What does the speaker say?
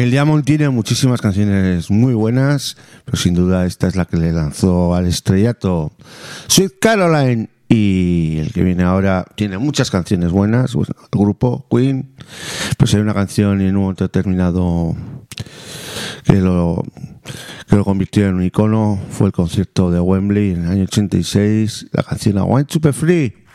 Neil Diamond tiene muchísimas canciones muy buenas, pero sin duda esta es la que le lanzó al estrellato. Sweet Caroline. Y el que viene ahora tiene muchas canciones buenas. Bueno, el grupo Queen, pues hay una canción en un momento determinado que lo convirtió en un icono. Fue el concierto de Wembley en el año 86. La canción I Want to Be Free.